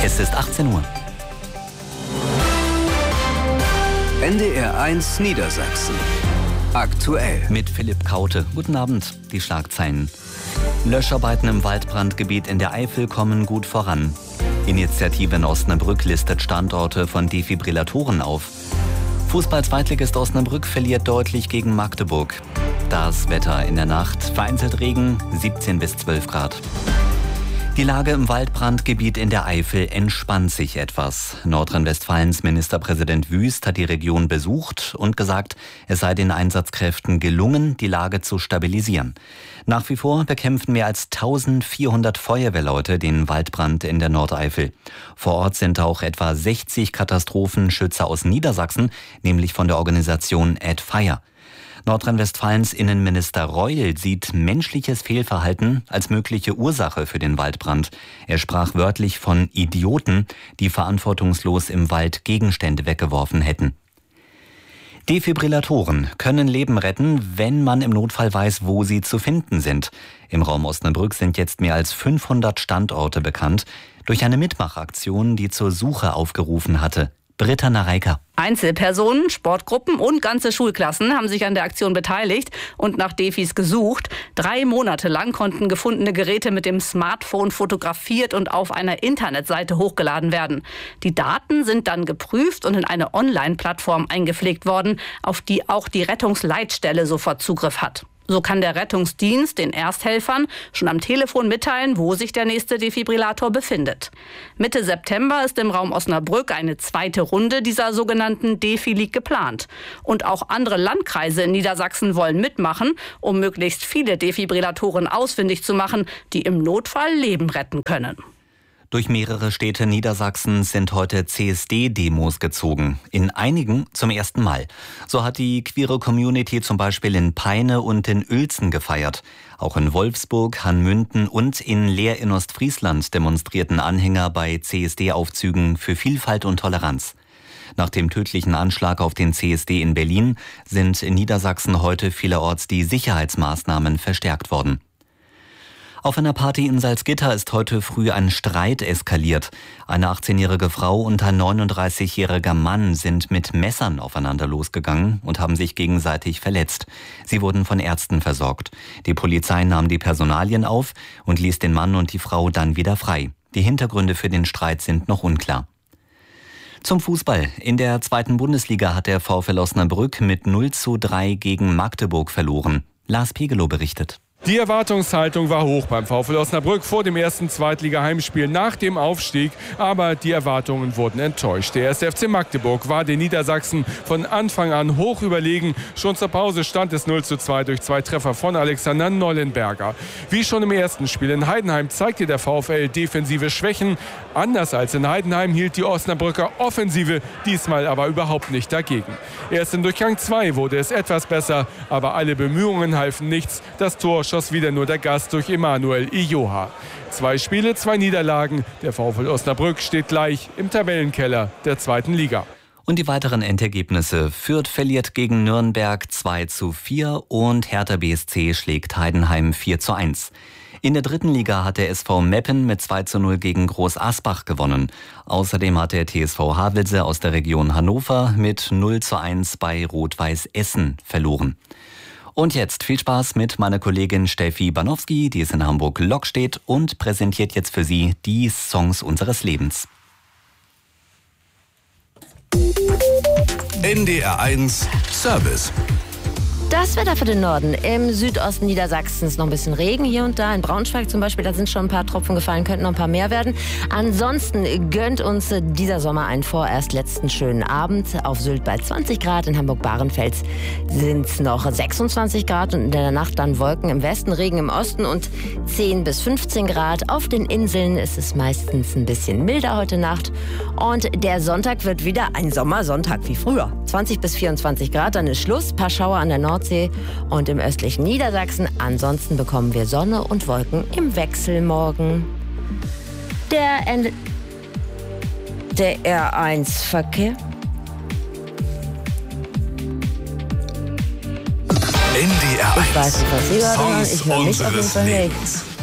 Es ist 18 Uhr. NDR 1 Niedersachsen. Aktuell. Mit Philipp Kaute. Guten Abend. Die Schlagzeilen. Löscharbeiten im Waldbrandgebiet in der Eifel kommen gut voran. Initiative in Osnabrück listet Standorte von Defibrillatoren auf. Fußball-Zweitligist Osnabrück verliert deutlich gegen Magdeburg. Das Wetter in der Nacht. Vereinzelt Regen, 17 bis 12 Grad. Die Lage im Waldbrandgebiet in der Eifel entspannt sich etwas. Nordrhein-Westfalens Ministerpräsident Wüst hat die Region besucht und gesagt, es sei den Einsatzkräften gelungen, die Lage zu stabilisieren. Nach wie vor bekämpfen mehr als 1400 Feuerwehrleute den Waldbrand in der Nordeifel. Vor Ort sind auch etwa 60 Katastrophenschützer aus Niedersachsen, nämlich von der Organisation Add Fire. Nordrhein-Westfalens Innenminister Reul sieht menschliches Fehlverhalten als mögliche Ursache für den Waldbrand. Er sprach wörtlich von Idioten, die verantwortungslos im Wald Gegenstände weggeworfen hätten. Defibrillatoren können Leben retten, wenn man im Notfall weiß, wo sie zu finden sind. Im Raum Osnabrück sind jetzt mehr als 500 Standorte bekannt, durch eine Mitmachaktion, die zur Suche aufgerufen hatte. Britta Nareika. Einzelpersonen, Sportgruppen und ganze Schulklassen haben sich an der Aktion beteiligt und nach Defis gesucht. 3 Monate lang konnten gefundene Geräte mit dem Smartphone fotografiert und auf einer Internetseite hochgeladen werden. Die Daten sind dann geprüft und in eine Online-Plattform eingepflegt worden, auf die auch die Rettungsleitstelle sofort Zugriff hat. So kann der Rettungsdienst den Ersthelfern schon am Telefon mitteilen, wo sich der nächste Defibrillator befindet. Mitte September ist im Raum Osnabrück eine zweite Runde dieser sogenannten Defi-League geplant. Und auch andere Landkreise in Niedersachsen wollen mitmachen, um möglichst viele Defibrillatoren ausfindig zu machen, die im Notfall Leben retten können. Durch mehrere Städte Niedersachsens sind heute CSD-Demos gezogen. In einigen zum ersten Mal. So hat die queere Community zum Beispiel in Peine und in Uelzen gefeiert. Auch in Wolfsburg, Hanmünden und in Leer in Ostfriesland demonstrierten Anhänger bei CSD-Aufzügen für Vielfalt und Toleranz. Nach dem tödlichen Anschlag auf den CSD in Berlin sind in Niedersachsen heute vielerorts die Sicherheitsmaßnahmen verstärkt worden. Auf einer Party in Salzgitter ist heute früh ein Streit eskaliert. Eine 18-jährige Frau und ein 39-jähriger Mann sind mit Messern aufeinander losgegangen und haben sich gegenseitig verletzt. Sie wurden von Ärzten versorgt. Die Polizei nahm die Personalien auf und ließ den Mann und die Frau dann wieder frei. Die Hintergründe für den Streit sind noch unklar. Zum Fußball. In der 2. Bundesliga hat der VfL Osnabrück mit 0:3 gegen Magdeburg verloren. Lars Pegelow berichtet. Die Erwartungshaltung war hoch beim VfL Osnabrück vor dem ersten Zweitliga-Heimspiel nach dem Aufstieg. Aber die Erwartungen wurden enttäuscht. Der 1. FC Magdeburg war den Niedersachsen von Anfang an hoch überlegen. Schon zur Pause stand es 0:2 durch 2 Treffer von Alexander Nollenberger. Wie schon im ersten Spiel in Heidenheim zeigte der VfL defensive Schwächen. Anders als in Heidenheim hielt die Osnabrücker Offensive diesmal aber überhaupt nicht dagegen. Erst in Durchgang 2 wurde es etwas besser, aber alle Bemühungen halfen nichts. Das Tor schoss wieder nur der Gast durch Emanuel Ijoha. 2 Spiele, 2 Niederlagen. Der VfL Osnabrück steht gleich im Tabellenkeller der 2. Liga. Und die weiteren Endergebnisse. Fürth verliert gegen Nürnberg 2:4 und Hertha BSC schlägt Heidenheim 4:1. In der 3. Liga hat der SV Meppen mit 2:0 gegen Groß Asbach gewonnen. Außerdem hat der TSV Havelse aus der Region Hannover mit 0:1 bei Rot-Weiß Essen verloren. Und jetzt viel Spaß mit meiner Kollegin Steffi Banowski, die ist in Hamburg-Lok steht und präsentiert jetzt für Sie die Songs unseres Lebens. NDR 1 Service. Das Wetter für den Norden. Im Südosten Niedersachsens noch ein bisschen Regen hier und da. In Braunschweig zum Beispiel, da sind schon ein paar Tropfen gefallen, könnten noch ein paar mehr werden. Ansonsten gönnt uns dieser Sommer einen vorerst letzten schönen Abend. Auf Sylt bei 20 Grad, in Hamburg-Bahrenfels sind es noch 26 Grad und in der Nacht dann Wolken im Westen, Regen im Osten und 10 bis 15 Grad. Auf den Inseln ist es meistens ein bisschen milder heute Nacht. Und der Sonntag wird wieder ein Sommersonntag wie früher. 20 bis 24 Grad, dann ist Schluss. Ein paar Schauer an der Nordsee und im östlichen Niedersachsen. Ansonsten bekommen wir Sonne und Wolken im Wechsel morgen. Der R1-Verkehr. NDR 1. Ich weiß nicht, was Sie gerade hören. Songs Ich höre mich auf jeden unseres Fall nicht. Lebens.